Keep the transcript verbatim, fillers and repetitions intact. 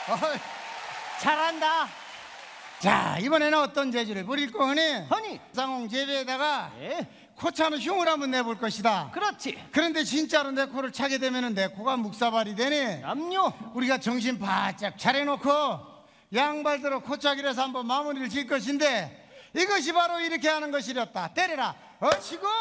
어이. 잘한다. 자, 이번에는 어떤 재주를 부릴 거니? 허니. 쌍홍 제비에다가 예, 코차는 흉을 한번 내볼 것이다. 그렇지. 그런데 진짜로 내 코를 차게 되면 내 코가 묵사발이 되니 남녀. 우리가 정신 바짝 차려놓고 양발대로 코차기를 해서 한번 마무리를 질 것인데 이것이 바로 이렇게 하는 것이렸다. 때려라. 어치고